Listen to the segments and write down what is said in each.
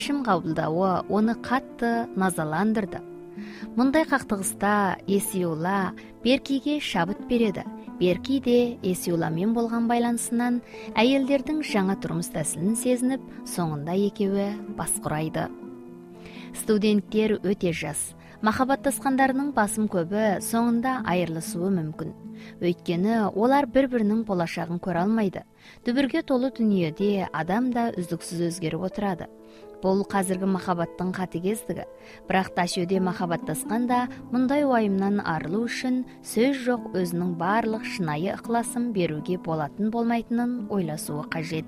шешім кабылдауы оны катты назаландырды. Мындай кактыгыста Эсиула Беркиге шабыт береді. Берки де Эсиуламен болгон байланысынан әйелдердің жаңа турмуш тәсилин сезинип, соңында экөөү бас курайды. Студенттер өте жас. Махабаттаскандарынын басым көбү соңында айырылышуы мүмкүн. Өйткені олар бір-бірінің болашағын көре алмайды. Дүбірге толы дүниеде адам да үздіксіз өзгеріп отырады. Бұл қазіргі махаббаттың қатыгездігі. Бірақ Ташиоде махаббаттасканда мындай уайымнан арылу үшін сөз жоқ өзінің барлық шынайы ықыласын беруге болатын болмайтынын ойласуы қажет.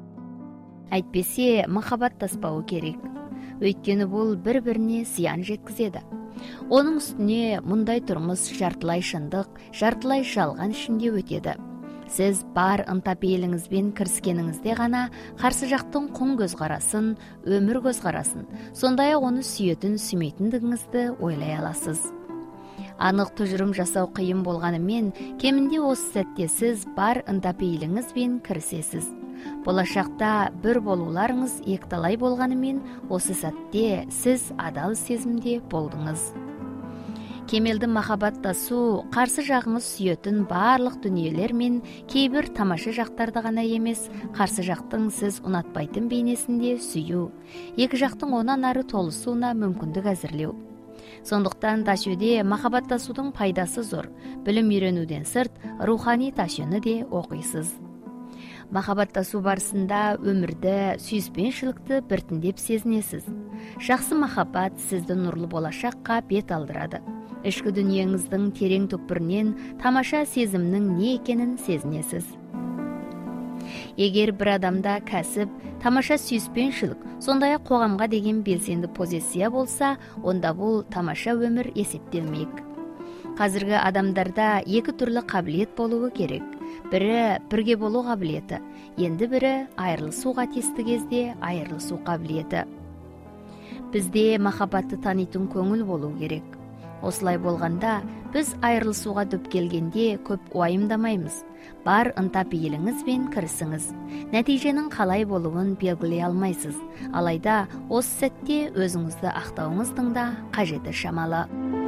Әйтпесе махаббаттаспауы керек. Өйткені бұл бір-біріне зиян жеткізеді. Оның үстіне мұндай тұрмыс жартылай шындық, жартылай жалған ішінде өтеді. Сіз бар ынта-пейіліңізбен кіріскеніңізде ғана қарсы жақтың құн көзқарасын, өмір көзқарасын, сондай-ақ оны сүйетін, сүймейтіндігіңізді ойлай аласыз. Анық тұжырым жасау қиын болғанымен, кемінде осы сәтте сіз бар ынта-пейіліңізбен кірісесіз. Болашақта бір болуларыңыз екталай болғанымен, осы сәтте сіз адал сезімде болдыңыз. Кемелді махаббаттасу қарсы жағыңыз сүйетін барлық дүниелер мен кейбір тамаша жақтарды ғана емес, қарсы жақтың сіз ұнатпайтын бейнесінде сүю, екі жақтың онан ары толысуына мүмкіндік әзірлеу. Сондықтан Ташиоде махаббаттасудың пайдасы зор. Білім үйренуден сырт, рухани Ташионы де оқисыз. Махаббаттасу барысында өмірді, сүйіспеншілікті біртіндеп сезінесіз. Жақсы махаббат сізді нұрлы болашаққа бет алдырады. Ішкі дүниеңіздің терең түкпірінен тамаша сезімнің не екенін сезінесіз. Егер бір адамда кәсіп, тамаша сүйіспеншілік, сондай-ақ қоғамға деген белсенді позиция болса, онда бұл тамаша өмір есептелмек. Қазіргі адамдарда екі түрлі қабілет болуы керек. Бірі бірге болу қабілеті, енді бірі айырылысуға тиісті кезде айырылысу қабілеті. Бізде махаббатты танитын көңіл болу керек. Осылай болғанда, біз айырылысуға дөп келгенде көп уайымдамаймыз. Бар ынта-пейіліңізбен кірісіңіз. Нәтиженің қалай болуын белгілей алмайсыз. Алайда, осы сәтте өзіңізді ақтауыңыздың да қажеті шамалы.